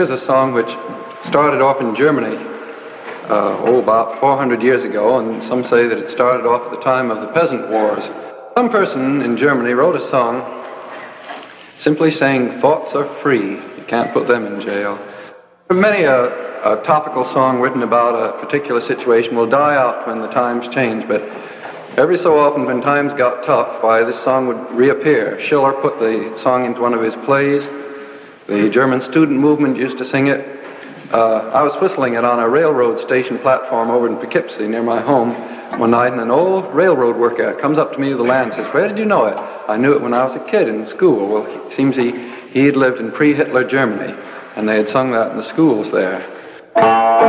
Here's a song which started off in Germany, about 400 years ago, and some say that it started off at the time of the Peasant Wars. Some person in Germany wrote a song simply saying, "Thoughts are free, you can't put them in jail." Many a topical song written about a particular situation will die out when the times change, but every so often when times got tough, why, this song would reappear. Schiller put the song into one of his plays. The German student movement used to sing it. I was whistling it on a railroad station platform over in Poughkeepsie near my home one night, and an old railroad worker comes up to me with the land and says, "Where did you know it?" "I knew it when I was a kid in school." Well, it seems he had lived in pre-Hitler Germany, and they had sung that in the schools there.